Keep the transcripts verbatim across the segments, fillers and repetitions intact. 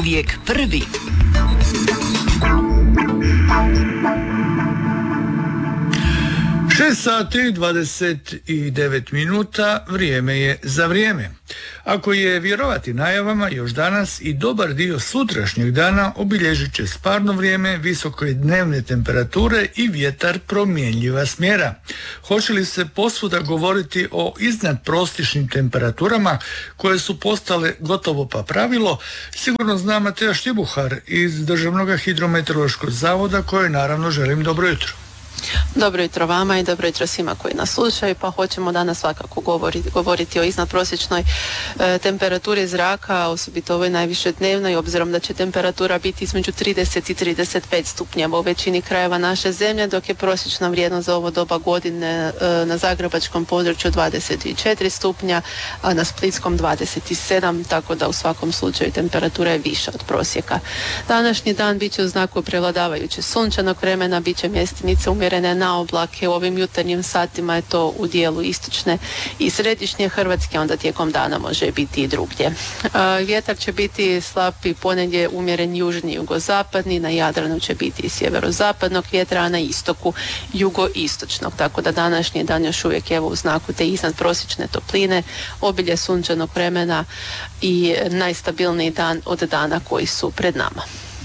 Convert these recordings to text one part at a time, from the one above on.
uvijek prvi. šest sati dvadeset devet minuta, vrijeme je za vrijeme. Ako je vjerovati najavama, još danas i dobar dio sutrašnjeg dana obilježit će sparno vrijeme, visoke dnevne temperature i vjetar promjenjiva smjera. Hoće li se posvuda govoriti o iznadprosječnim temperaturama koje su postale gotovo pa pravilo, sigurno zna Mateja Štibuhar iz Državnog hidrometeorološkog zavoda, kojoj naravno želim dobro jutro. Dobro jutro vama i dobro jutro svima koji nas slušaju, pa hoćemo danas svakako govoriti, govoriti o iznadprosječnoj e, temperaturi zraka, osobito ovoj najviše dnevnoj, obzirom da će temperatura biti između trideset i trideset pet stupnjeva u većini krajeva naše zemlje, dok je prosječna vrijednost za ovo doba godine e, na zagrebačkom području dvadeset četiri stupnja, a na splitskom dvadeset sedam, tako da u svakom slučaju temperatura je viša od prosjeka. Današnji dan bit će u znaku prevladavajuće sunčanog vremena, bit će mjestimice umjerene na oblake. U ovim jutarnjim satima je to u dijelu istočne i središnje Hrvatske, onda tijekom dana može biti i drugdje. E, vjetar će biti slab i ponegdje umjeren južni jugozapadni, na Jadranu će biti i sjeverozapadnog vjetra, a na istoku jugoistočnog, tako da današnji dan još uvijek evo u znaku te iznadprosječne topline, obilje sunčanog vremena i najstabilniji dan od dana koji su pred nama.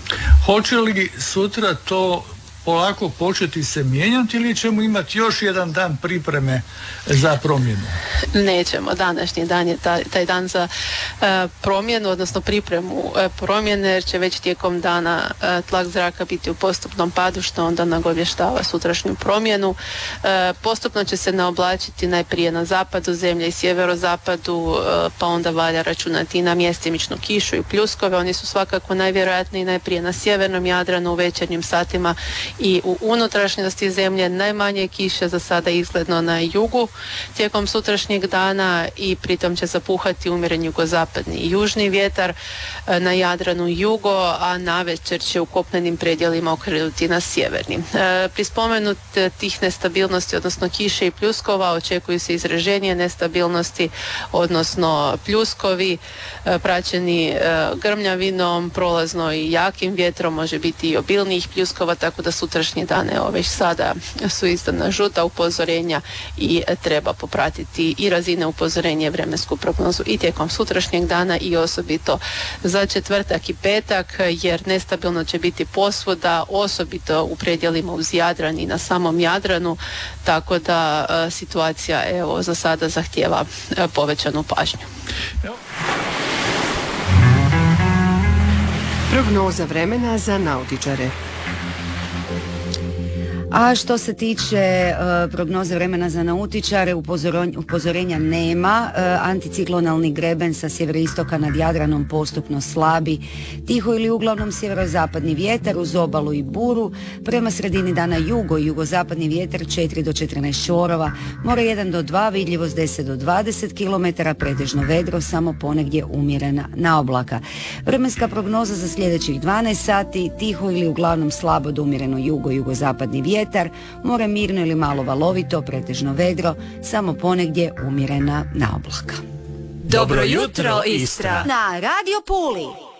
Hoće li sutra to polako početi se mijenjati ili ćemo imati još jedan dan pripreme za promjenu? Nećemo. Današnji dan je taj, taj dan za e, promjenu, odnosno pripremu e, promjene, jer će već tijekom dana e, tlak zraka biti u postupnom padu, što onda nagovještava sutrašnju promjenu. E, postupno će se naoblačiti najprije na zapadu zemlje i sjeverozapadu, e, pa onda valja računati i na mjestimičnu kišu i pljuskove. Oni su svakako najvjerojatniji najprije na sjevernom Jadranu u večernjim satima i u unutrašnjosti zemlje. Najmanje kiše za sada izgledno na jugu tijekom sutrašnjeg dana i pritom će zapuhati umjeren jugozapadni i južni vjetar, na Jadranu jugo, a navečer će u kopnenim predjelima okrenuti na sjeverni. E, pri spomenut tih nestabilnosti, odnosno kiše i pljuskova, očekuju se izraženije nestabilnosti, odnosno pljuskovi e, praćeni e, grmljavinom, prolazno i jakim vjetrom, može biti i obilnijih pljuskova, tako da sutrašnje dane evo već sada su izdana žuta upozorenja i treba popratiti i razine upozorenja, vremensku prognozu i tijekom sutrašnjeg dana i osobito za četvrtak i petak, jer nestabilno će biti posvuda, osobito u predjelima uz Jadran i na samom Jadranu, tako da e, situacija evo za sada zahtijeva e, povećanu pažnju. Prognoza vremena za nautičare. A što se tiče uh, prognoze vremena za nautičare, upozorenja, upozorenja nema. Uh, anticiklonalni greben sa sjeveroistoka nad Jadranom postupno slabi. Tiho ili uglavnom sjeverozapadni vjetar uz obalu i buru. Prema sredini dana jugo i jugozapadni vjetar četiri do četrnaest čorova. More jedan do dva, vidljivost deset do dvadeset kilometara, pretežno vedro, samo ponegdje umjerena naoblaka. Vremenska prognoza za sljedećih dvanaest sati, tiho ili uglavnom slabo do umjereno jugo i jugozapadni vjetar. More mirno ili malo valovito, pretežno vedro, samo ponegdje umjerena naoblaka. Dobro jutro, Istra! Na Radio Puli!